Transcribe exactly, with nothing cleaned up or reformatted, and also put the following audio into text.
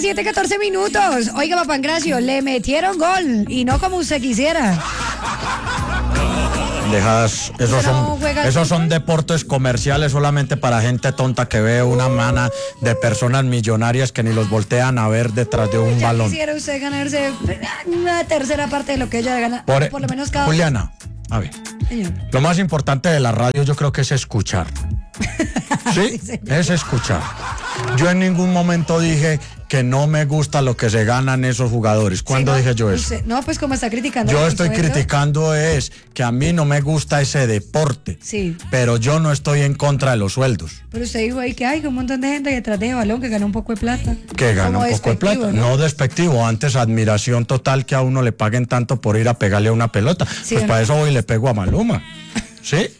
siete, catorce minutos. Oiga, papá Gracio, le metieron gol y no como usted quisiera. Dejadas, esos no son, esos son fútbol? deportes comerciales solamente para gente tonta que ve una mana de personas millonarias que ni los voltean a ver detrás de un Ya balón. quisiera usted ganarse una tercera parte de lo que ella gana, Por, por lo menos cada Juliana, a ver, Señor. lo más importante de la radio yo creo que es escuchar. ¿Sí? Sí, Es escuchar. Yo en ningún momento dije que no me gusta lo que se ganan esos jugadores. ¿Cuándo Sí, no, dije yo eso? usted- no, pues como está criticando. Yo el estoy sueldo. criticando es que a mí no me gusta ese deporte. Sí. Pero yo no estoy en contra de los sueldos. Pero usted dijo ahí que hay un montón de gente detrás de balón que gana un poco de plata. Que gana Como un poco de plata. despectivo, ¿no? no despectivo. Antes admiración total que a uno le paguen tanto por ir a pegarle a una pelota. Sí, pues ¿no? para eso voy y le pego a Maluma. ¿Sí?